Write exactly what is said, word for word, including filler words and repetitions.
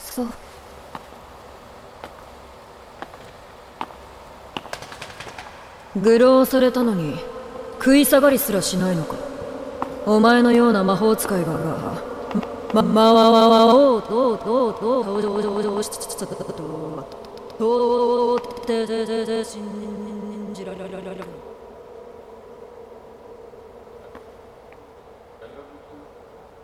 そう。愚弄されたのに食い下がりすらしないのか。お前のような魔法使いがままわわわおうどうどうどうどうどうどうどうしちちちどうどうって信じられられる。